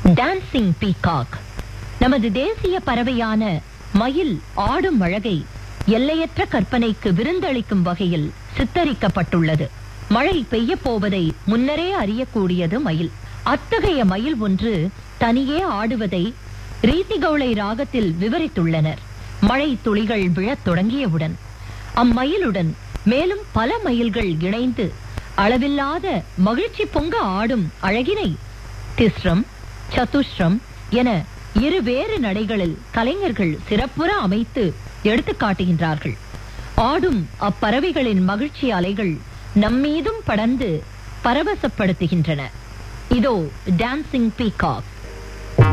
Dancing peacock நமது தேசிய பறவையான மயில் ஆடும் அழகை எல்லையற்ற கற்பனைக்கு விருந்தளிக்கும் வகையில் சித்தரிக்கப்பட்டுள்ளது. மழை பெய்ய போவதை முன்னரே அறியக்கூடியது மயில். அத்தகைய மயில் ஒன்று தனியே ஆடுவதை ரீதிகௌளை ராகத்தில் விவரித்துள்ளனர். மழை துளிகள் விழத் தொடங்கியவுடன் அம்மயிலுடன் மேலும் பல மயில்கள் இணைந்து அளவில்லாத மகிழ்ச்சி பொங்க ஆடும் அழகினை திஸ்ரம், சதுஷ்ரம் என இருவேறு நடைகளில் கலைஞர்கள் சிறப்புற அமைத்து எடுத்து காட்டுகின்றார்கள். ஆடும் அப்பறவைகளின் மகிழ்ச்சி அலைகள் நம்மீதும் படர்ந்து பரவசப்படுத்துகின்றன. இதோ டான்சிங் பீகாக்.